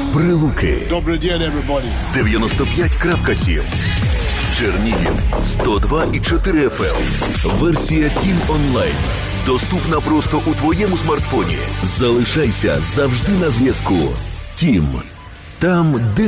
Прилуки. Добрий день, everybody. 95.7. Чернігів 102,4 FM. Версія TIM Online. Доступна просто у твоєму смартфоні. Залишайся завжди на зв'язку. TIM. Там, де